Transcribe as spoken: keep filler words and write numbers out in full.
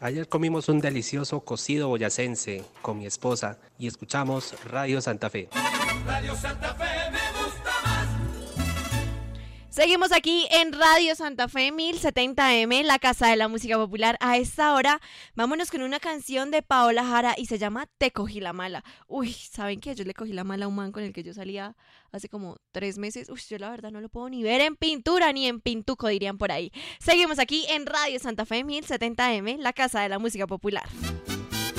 Ayer comimos un delicioso cocido boyacense con mi esposa y escuchamos Radio Santa Fe. Radio Santa Fe me gusta más. Seguimos aquí en Radio Santa Fe mil setenta eme, la casa de la música popular. A esta hora, vámonos con una canción de Paola Jara y se llama Te cogí la mala. Uy, ¿saben qué? Yo le cogí la mala a un man con el que yo salía hace como tres meses. Uy, yo la verdad no lo puedo ni ver en pintura ni en pintuco, dirían por ahí. Seguimos aquí en Radio Santa Fe mil setenta eme, la casa de la música popular.